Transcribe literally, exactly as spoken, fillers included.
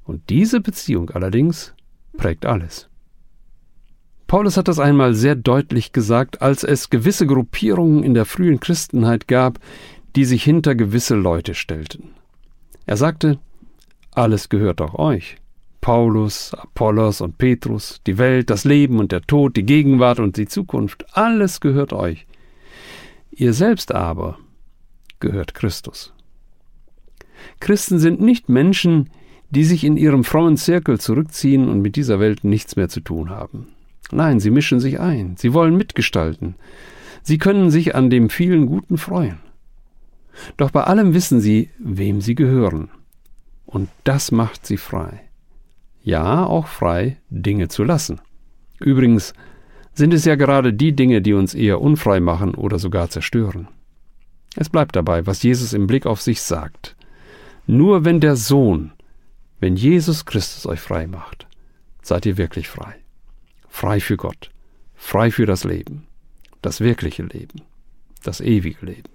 Und diese Beziehung allerdings prägt alles. Paulus hat das einmal sehr deutlich gesagt, als es gewisse Gruppierungen in der frühen Christenheit gab, die sich hinter gewisse Leute stellten. Er sagte, alles gehört auch euch. Paulus, Apollos und Petrus, die Welt, das Leben und der Tod, die Gegenwart und die Zukunft, alles gehört euch. Ihr selbst aber gehört Christus. Christen sind nicht Menschen, die sich in ihrem frommen Zirkel zurückziehen und mit dieser Welt nichts mehr zu tun haben. Nein, sie mischen sich ein, sie wollen mitgestalten. Sie können sich an dem vielen Guten freuen. Doch bei allem wissen sie, wem sie gehören. Und das macht sie frei. Ja, auch frei, Dinge zu lassen. Übrigens sind es ja gerade die Dinge, die uns eher unfrei machen oder sogar zerstören. Es bleibt dabei, was Jesus im Blick auf sich sagt. Nur wenn der Sohn, wenn Jesus Christus euch frei macht, seid ihr wirklich frei. Frei für Gott, frei für das Leben, das wirkliche Leben, das ewige Leben.